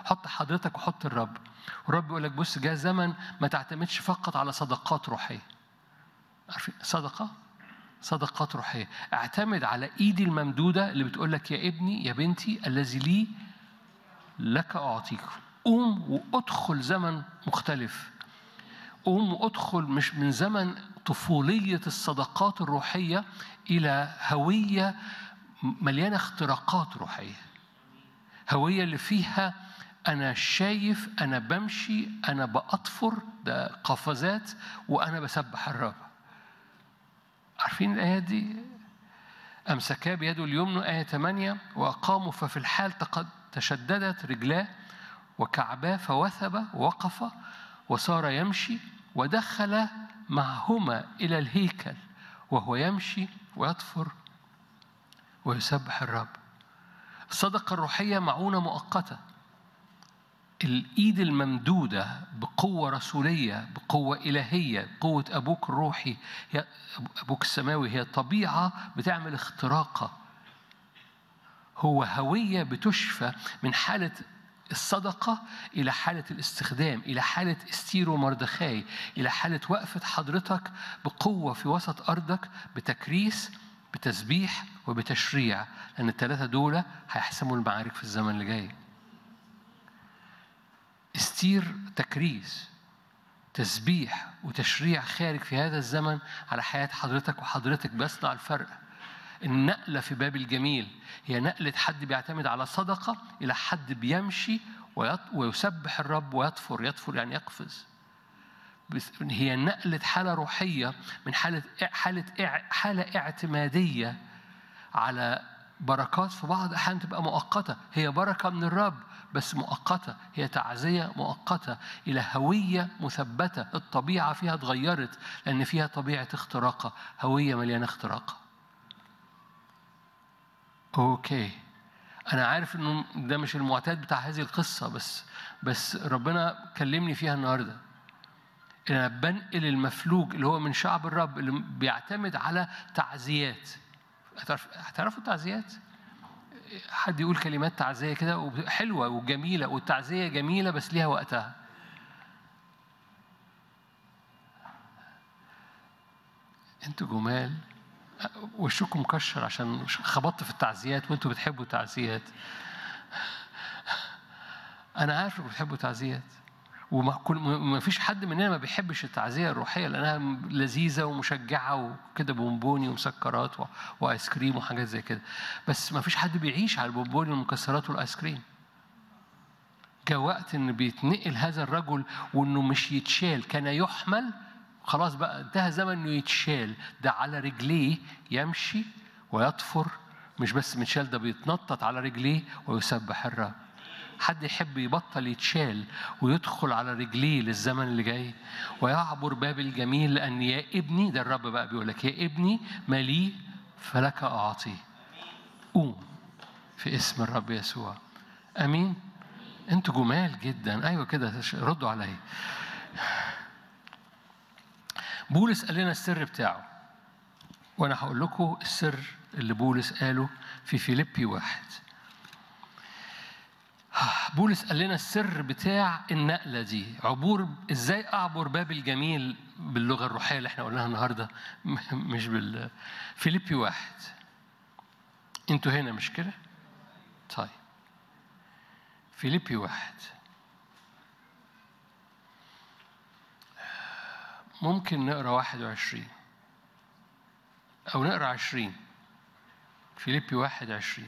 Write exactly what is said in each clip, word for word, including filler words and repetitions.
حط حضرتك وحط الرب. والرب يقول لك بص جاء زمن ما تعتمدش فقط على صدقات روحية. عارفين صدقة؟ صدقات روحية. اعتمد على ايدي الممدودة اللي بتقول لك يا ابني يا بنتي الذي لي لك أعطيك. قوم وادخل زمن مختلف. قوم وادخل مش من زمن طفولية الصدقات الروحية إلى هوية مليانة اختراقات روحية. هوية اللي فيها أنا شايف، أنا بمشي، أنا بأطفر، ده قفزات، وأنا بسبح الرب. عارفين الآية دي؟ أمسكا بيده اليمنى آية ثمانية وأقاموا ففي الحال تشددت رجلاه وكعباه فوثب ووقف وصار يمشي ودخل معهما إلى الهيكل وهو يمشي ويطفر ويسبح الرب. الصدقة الروحية معونة مؤقتة. الإيد الممدودة بقوة رسولية، بقوة إلهية، بقوة أبوك الروحي، هي أبوك السماوي، هي طبيعة بتعمل اختراقة. هو هوية بتشفى من حالة الصدقة إلى حالة الاستخدام، إلى حالة استير ومردخاي، إلى حالة وقفة حضرتك بقوة في وسط أرضك بتكريس بتسبيح وبتشريع، لأن الثلاثة دول هيحسموا المعارك في الزمن اللي جاي. استير تكريس تسبيح وتشريع خارج في هذا الزمن على حياة حضرتك وحضرتك بيصنع الفرق. النقلة في باب الجميل هي نقلة حد بيعتمد على صدقة إلى حد بيمشي ويسبح الرب ويطفر. يطفر يعني يقفز. هي نقلة حالة روحية من حالة حالة حالة اعتمادية على بركات في بعض الأحيان تبقى مؤقتة. هي بركة من الرب بس مؤقتة. هي تعزية مؤقتة إلى هوية مثبتة. الطبيعة فيها اتغيرت لأن فيها طبيعة اختراقة. هوية مليانة اختراقة. أوكي، أنا عارف إنه ده مش المعتاد بتاع هذه القصة، بس بس ربنا كلمني فيها النهاردة. أنا بنقل المفلوج اللي هو من شعب الرب اللي بيعتمد على تعزيات. هتعرفوا التعزيات؟ حد يقول كلمات تعزية كده حلوة وجميلة، والتعزية جميلة بس ليها وقتها. أنتوا جمال، وشكم مكشر عشان خبطت في التعزيات وأنتوا بتحبوا التعزيات. أنا عارف إنكم بتحبوا تعزيات، وما فيش حد مننا ما بيحبش التعزية الروحية لأنها لذيذة ومشجعة وكده، بونبوني ومسكرات وآيس كريم وحاجات زي كده. بس ما فيش حد بيعيش على البونبوني والمكسرات والآيس كريم. جاء وقت إن بيتنقل هذا الرجل وإنه مش يتشال، كان يحمل. خلاص بقى انتهى زمن إنه يتشال. ده على رجليه يمشي ويطفر. مش بس متشال، ده بيتنطط على رجليه ويسبح الرب. حد يحب يبطل يتشال ويدخل على رجليه للزمن اللي جاي ويعبر باب الجميل؟ لأن يا ابني، ده الرب بقى بيقول لك يا ابني ما لي فلك أعطي. قوم في اسم الرب يسوع. أمين. أنتوا جمال جدا. أيوة كده، ردوا علي. بولس قال لنا السر بتاعه، وأنا هقول لكم السر اللي بولس قاله في فيليبي واحد. بولس قال لنا السر بتاع النقلة دي، عبور إزاي أعبر باب الجميل باللغة الروحية اللي احنا قلناها النهاردة، مش بال فيليبي واحد. انتوا هنا مش كده؟ طيب فيليبي واحد ممكن نقرأ واحد وعشرين أو نقرأ عشرين. فيليبي واحد عشرين.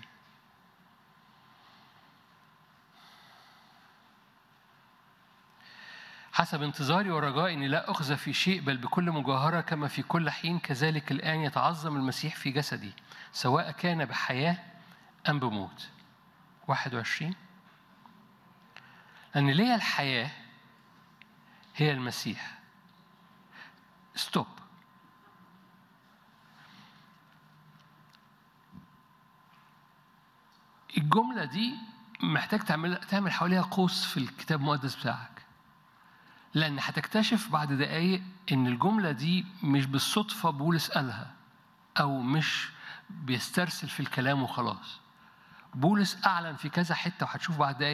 حسب انتظاري ورجائي إني لا أخزى في شيء بل بكل مجاهرة كما في كل حين كذلك الآن يتعظم المسيح في جسدي سواء كان بحياة أم بموت. واحد وعشرين. أن لي الحياة هي المسيح. ستوب. الجملة دي محتاج تعمل تعمل حواليها قوس في الكتاب المقدس بتاعك، لأن هتكتشف بعد دقايق إن الجملة دي مش بالصدفة بولس قالها أو مش بيسترسل في الكلام وخلاص. بولس أعلن في كذا حتة وهتشوف بعد دقايق